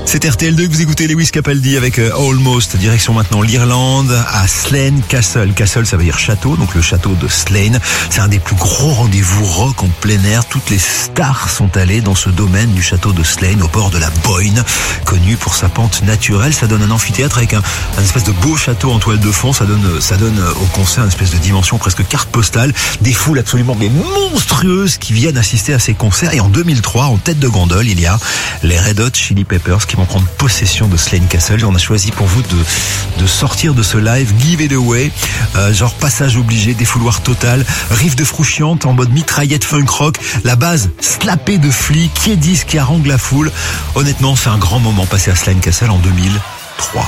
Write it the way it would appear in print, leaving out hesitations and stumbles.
C'est RTL2 que vous écoutez, Lewis Capaldi avec Almost. Direction maintenant l'Irlande, à Slane Castle. Castle, ça veut dire château, donc le château de Slane. C'est un des plus gros rendez-vous rock en plein air. Toutes les stars sont allées dans ce domaine du château de Slane, au port de la Boyne, connu pour sa pente naturelle. Ça donne un amphithéâtre avec un espèce de beau château en toile de fond. Ça donne au concert une espèce de dimension presque carte postale. Des foules absolument monstrueuses qui viennent assister à ces concerts. Et en 2003, en tête de gondole, il y a les Red Hot Chili Peppers qui vont prendre possession de Slane Castle. On a choisi pour vous de sortir de ce live Give It Away, genre passage obligé, défouloir total, riff de frouchiante en mode mitraillette funk rock, la base slappée de flics, qui harangue la foule. Honnêtement, c'est un grand moment passé à Slane Castle en 2003.